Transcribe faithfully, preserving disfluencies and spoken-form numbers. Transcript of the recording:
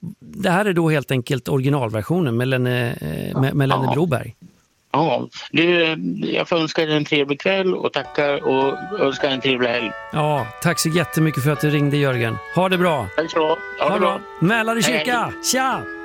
det här är då helt enkelt originalversionen med Lenne, eh, med, med Lenne Ja. Broberg. Ja, du, jag får önska dig en trevlig kväll och tackar och önskar en trevlig helg. Ja, tack så jättemycket för att du ringde, Jörgen. Ha det bra. Tack så. Ha, Ha det bra. Mälar i Hej, kyrka. hej. Tja!